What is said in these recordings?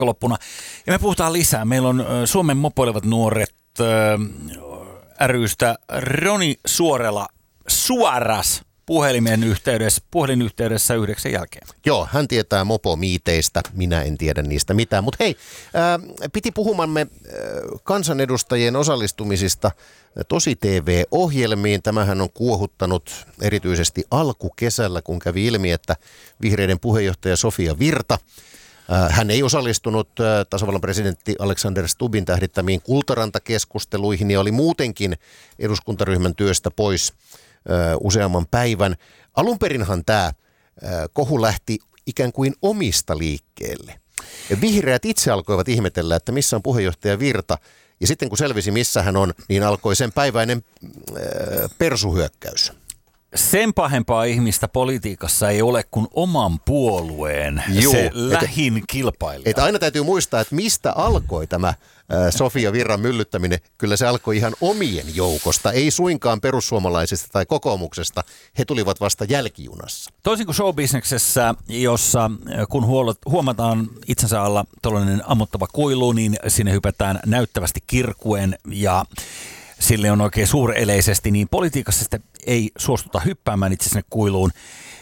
viikonloppuna. Ja me puhutaan lisää. Meillä on Suomen mopoilevat nuoret ry:stä Roni Suorela suoras puhelinyhteydessä 9 jälkeen. Joo, hän tietää mopomiiteistä, minä en tiedä niistä mitään. Mutta hei, piti puhumamme kansanedustajien osallistumisista Tosi-TV-ohjelmiin. Tämähän on kuohuttanut erityisesti alkukesällä, kun kävi ilmi, että vihreiden puheenjohtaja Sofia Virta, hän ei osallistunut tasavallan presidentti Alexander Stubbin tähdittämiin Kultaranta-keskusteluihin ja oli muutenkin eduskuntaryhmän työstä pois useamman päivän. Alunperinhan tämä kohu lähti ikään kuin omista liikkeelle. Ja vihreät itse alkoivat ihmetellä, että missä on puheenjohtaja Virta. Ja sitten kun selvisi, missä hän on, niin alkoi sen päiväinen persuhyökkäys. Sen pahempaa ihmistä politiikassa ei ole kuin oman puolueen lähin kilpailija. Että aina täytyy muistaa, että mistä alkoi tämä Sofia Virran myllyttäminen. Kyllä se alkoi ihan omien joukosta, ei suinkaan perussuomalaisista tai kokoomuksesta. He tulivat vasta jälkijunassa. Toisin kuin showbisneksessä, jossa kun huomataan itsensä alla tällainen ammottava kuilu, niin sinne hypätään näyttävästi kirkuen ja sille on oikein suureleisesti, niin politiikassa sitä ei suostuta hyppäämään itse sinne kuiluun.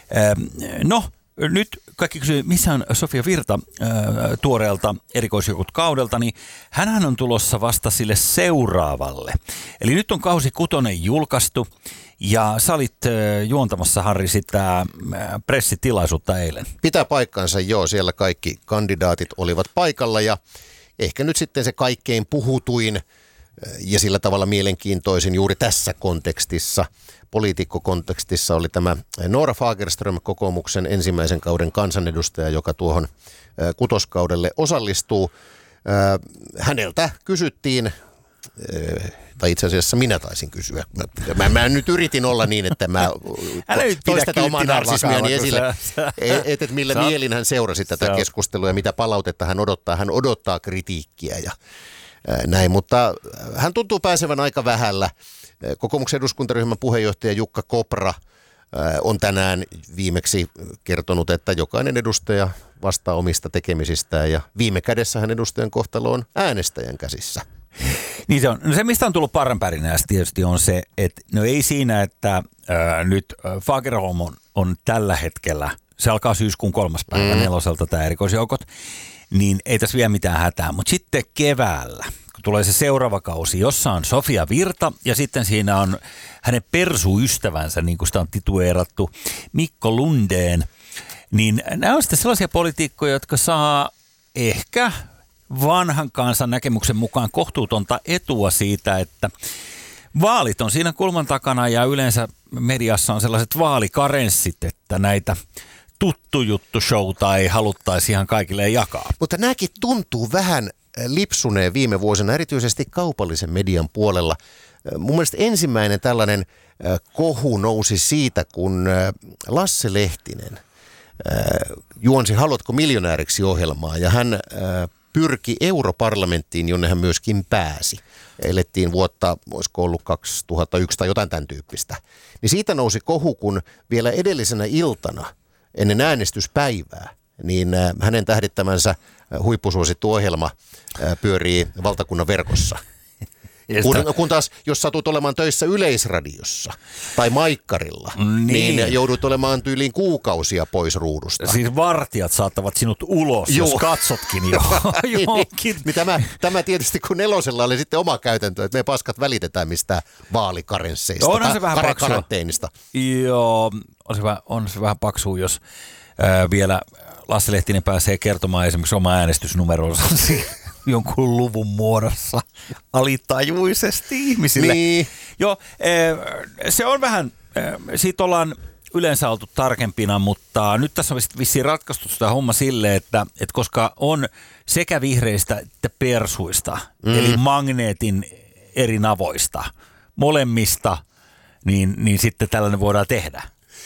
Nyt kaikki kysyy, missä on Sofia Virta tuoreelta erikoisjoukot kaudelta, niin hänhän on tulossa vasta sille seuraavalle. Eli nyt on kausi 6 julkaistu ja sä olit juontamassa, Harri, sitä pressitilaisuutta eilen. Pitää paikkansa, joo, siellä kaikki kandidaatit olivat paikalla ja ehkä nyt sitten se kaikkein puhutuin ja sillä tavalla mielenkiintoisin juuri tässä kontekstissa, poliitikkokontekstissa oli tämä Noora Fagerström, kokoomuksen ensimmäisen kauden kansanedustaja, joka tuohon kutoskaudelle osallistuu. Häneltä kysyttiin, tai itse asiassa minä taisin kysyä. Mä nyt yritin olla niin, että mä toistan omaa narsismiani esille, että millä mielin hän seurasi tätä keskustelua ja mitä palautetta hän odottaa. Hän odottaa kritiikkiä ja näin, mutta hän tuntuu pääsevän aika vähällä. Kokoomuksen eduskuntaryhmän puheenjohtaja Jukka Kopra on tänään viimeksi kertonut, että jokainen edustaja vastaa omista tekemisistään ja viime kädessähän edustajan kohtalo on äänestäjän käsissä. Niin se on. No se, mistä on tullut parranpärinää tietysti on se, että no ei siinä, että nyt Fagerholm on tällä hetkellä, se alkaa syyskuun 3. päivä 4. tämä erikoisjoukot, niin ei tässä vielä mitään hätää. Mutta sitten keväällä, kun tulee se seuraava kausi, jossa on Sofia Virta ja sitten siinä on hänen persuystävänsä, niin kuin sitä on titueerattu, Mikko Lundén, niin nämä on sitten sellaisia poliitikkoja, jotka saa ehkä vanhan kansan näkemyksen mukaan kohtuutonta etua siitä, että vaalit on siinä kulman takana ja yleensä mediassa on sellaiset vaalikarenssit, että näitä tuttu juttu showta ei haluttaisi ihan kaikille jakaa. Mutta nämäkin tuntuu vähän lipsuneen viime vuosina, erityisesti kaupallisen median puolella. Mun mielestä ensimmäinen tällainen kohu nousi siitä, kun Lasse Lehtinen juonsi Haluatko miljonääriksi -ohjelmaa ja hän pyrki europarlamenttiin, jonne hän myöskin pääsi. Elettiin vuotta, olisiko ollut 2001 tai jotain tämän tyyppistä. Niin siitä nousi kohu, kun vielä edellisenä iltana ennen äänestyspäivää, niin hänen huippusuosittu ohjelma pyörii valtakunnan verkossa. Kun taas, jos satut olemaan töissä Yleisradiossa tai Maikkarilla, niin joudut olemaan tyyliin kuukausia pois ruudusta. Siis vartijat saattavat sinut ulos, jos katsotkin jo. Niin tämä tietysti, kun 4 oli sitten oma käytäntö, että me paskat välitetään mistään vaalikarensseista tai karanteenista. Joo, on se vähän paksua, jos vielä Lasse Lehtinen pääsee kertomaan esimerkiksi oma äänestysnumeronsa jonkun luvun muodossa alitajuisesti ihmisille. Niin. Joo, se on vähän, siitä ollaan yleensä oltu tarkempina, mutta nyt tässä on vissiin ratkaistu sitä homma silleen, että koska on sekä vihreistä että persuista, eli magneetin eri navoista, molemmista, niin sitten tällainen voidaan tehdä.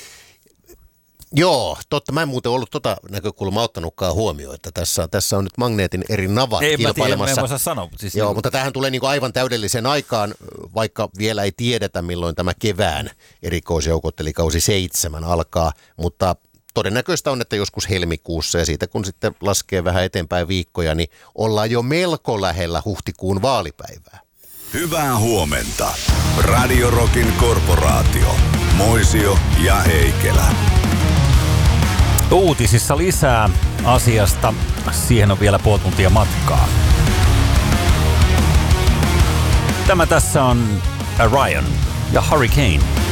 Joo, totta. Mä en muuten ollut näkökulmaa ottanutkaan huomioon, että tässä on nyt magneetin eri navat kilpailemassa. Mä en sanoa. Siis joo, mutta tämähän tulee niinku aivan täydelliseen aikaan, vaikka vielä ei tiedetä, milloin tämä kevään erikoisjoukot, eli kausi 7 alkaa. Mutta todennäköistä on, että joskus helmikuussa ja siitä kun sitten laskee vähän eteenpäin viikkoja, niin ollaan jo melko lähellä huhtikuun vaalipäivää. Hyvää huomenta. Radio Rockin korporaatio. Moisio ja Heikelä. Uutisissa lisää asiasta. Siihen on vielä puoli tuntia matkaa. Tämä tässä on Ryan ja Hurricane.